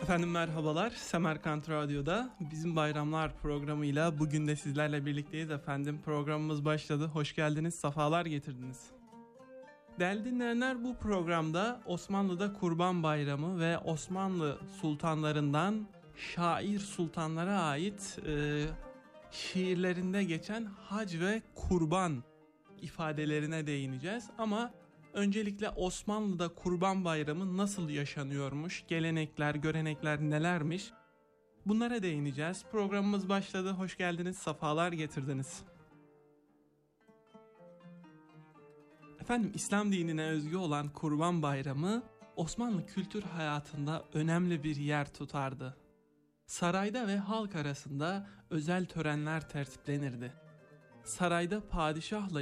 Efendim merhabalar, Semerkant Radyo'da Bizim Bayramlar programıyla bugün de sizlerle birlikteyiz efendim. Programımız başladı, hoş geldiniz, safalar getirdiniz. Değerli dinleyenler, bu programda Osmanlı'da Kurban Bayramı ve Osmanlı sultanlarından şair sultanlara ait şiirlerinde geçen hac ve kurban ifadelerine değineceğiz. Ama öncelikle Osmanlı'da Kurban Bayramı nasıl yaşanıyormuş, gelenekler, görenekler nelermiş? Bunlara değineceğiz. Programımız başladı, hoş geldiniz, safalar getirdiniz. Efendim, İslam dinine özgü olan Kurban Bayramı Osmanlı kültür hayatında önemli bir yer tutardı. Sarayda ve halk arasında özel törenler tertiplenirdi. Sarayda padişahla